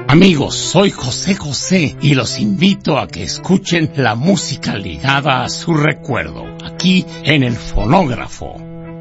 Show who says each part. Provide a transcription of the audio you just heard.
Speaker 1: Amigos, soy José José y los invito a que escuchen la música ligada a su recuerdo, aquí en el fonógrafo.